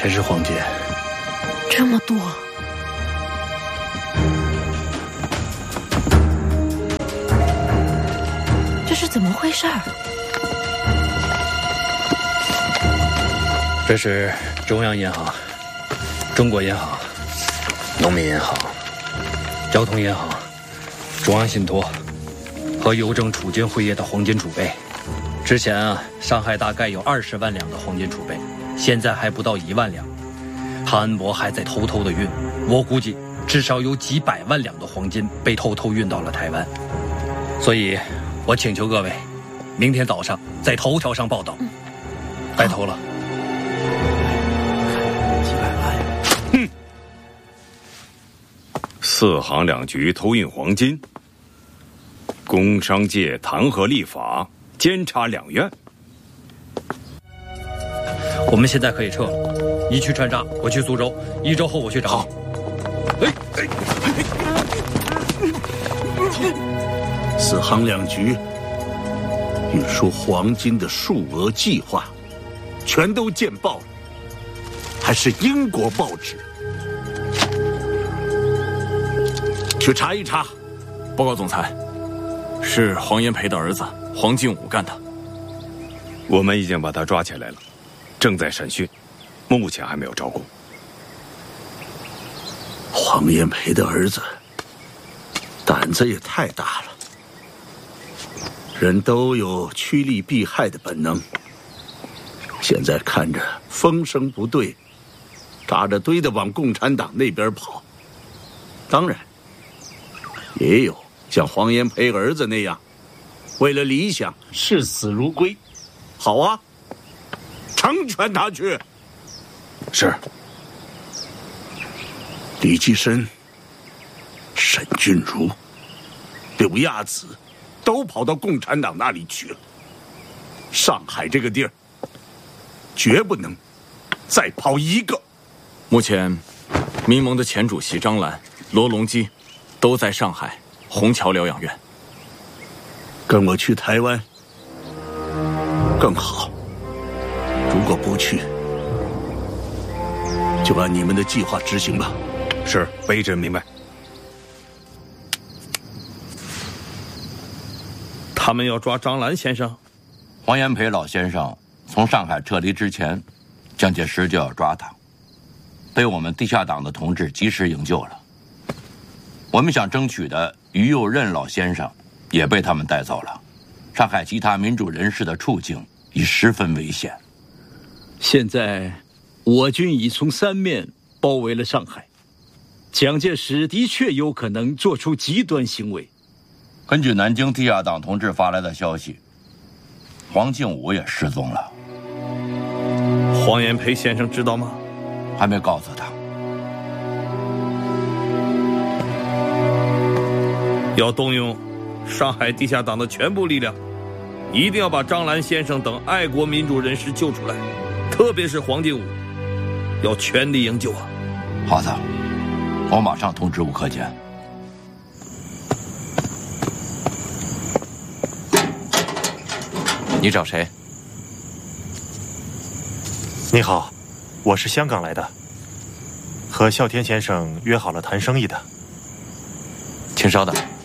全是黄金， 这么多。这是怎么回事儿？ 这是中央银行、中国银行、农民银行、交通银行、中央信托和邮政储金会业的黄金储备。之前啊，上海大概有20万两的黄金储备，现在还不到1万两。汤恩伯还在偷偷的运，我估计至少有几百万两的黄金被偷偷运到了台湾。所以，我请求各位，明天早上在头条上报道。拜托了。 几百万。 哼！4行2局偷运黄金，工商界弹劾立法，监察两院。 我们现在可以撤了，你去川沙，我去苏州，1周后我去找你。 4行2局运输黄金的数额计划，全都见报了，还是英国报纸。去查一查。 报告总裁，是黄炎培的儿子黄敬武干的。 我们已经把他抓起来了，正在审讯，目前还没有招供。 黄炎培的儿子胆子也太大了。人都有趋利避害的本能，现在看着风声不对，扎着堆的往共产党那边跑。当然，也有像黄炎培儿子那样，为了理想视死如归。好啊，成全他去。 是。 李济深、沈钧儒、柳亚子都跑到共产党那里去了。上海这个地儿，绝不能再跑一个。 目前，民盟的前主席张澜、罗隆基都在上海虹桥疗养院。 跟我去台湾更好。如果不去，就按你们的计划执行吧。 是，卑职明白。 他们要抓张澜先生。 黄炎培老先生从上海撤离之前，蒋介石就要抓他，被我们地下党的同志及时营救了。我们想争取的于右任老先生也被他们带走了。上海其他民主人士的处境已十分危险。 现在我军已从3面包围了上海，蒋介石的确有可能做出极端行为。 根据南京地下党同志发来的消息，黄敬武也失踪了。 黄炎培先生知道吗？ 还没告诉他。 要动用上海地下党的全部力量，一定要把张澜先生等爱国民主人士救出来，特别是黄敬武，要全力营救啊！ 好的，我马上通知吴克俭。 你找谁？ 你好，我是香港来的，和啸天先生约好了谈生意的。 请稍等。